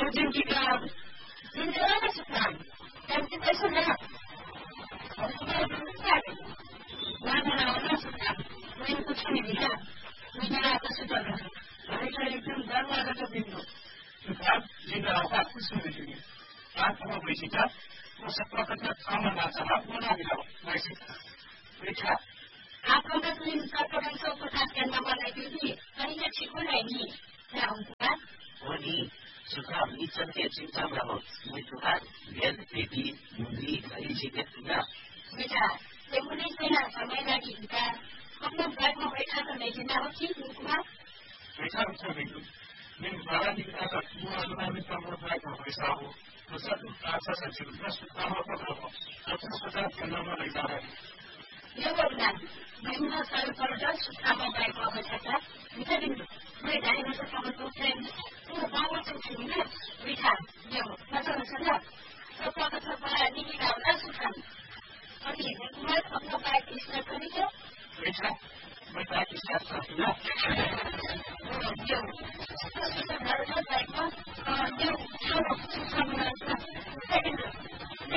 जिनकी काम जिनके वाला सुखान त्यांचे पैसे ना मैंने कुछ नहीं दिया मुझे आपका सुधार हमेशा एकदम डर लगा था दिन को सुधार जिनका औकात कुछ नहीं चाहिए आपको पैसे का वो सब प्रकार सामान लाचा आप बना दिया वैसे बेटा आप लोग तो इनका कदम सब प्रकार के अंदर बनाई थी कहीं अच्छी को नहीं क्या होगा वो नहीं सुधार नीचन के चिंता में हो मैं सुधार वेद बेटी मुंडी कहीं चीजें ना बेटा ये मुझे कहना समय लगी बेटा अपने घर में बैठा तो नहीं जिंदा हो ठीक हुआ बैठा अच्छा बेटू मैं बारा दिखता था पूरा सुना में काम होता है पैसा हो तो सब आशा से चलता सुधार होता था अच्छा सुधार करना में लग रहा है ये बोलना मैं साल पर 10 सुधार में बैठा बैठा था इधर दिन मैं डायना से काम तो फ्रेंड वो बाबा से छुना बैठा ये मतलब समझा सब का सब बड़ा निकला ना सुधार और ये मैं अपना बाइक इसमें करी तो बेटा मैं बाइक इसका साथ ना